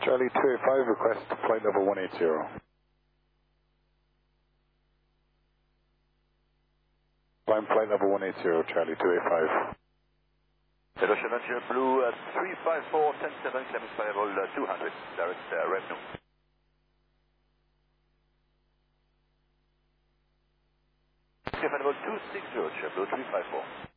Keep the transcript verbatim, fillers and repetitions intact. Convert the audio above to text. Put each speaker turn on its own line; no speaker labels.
Charlie two eight five, request flight level one eight zero. Climb flight level one eight zero, Charlie two eight five.
Hello, Challenger Blue uh, three five four, ten seven, climbing flight level uh, two hundred, direct uh, revenue. Climbing level two six zero, Blue three five four.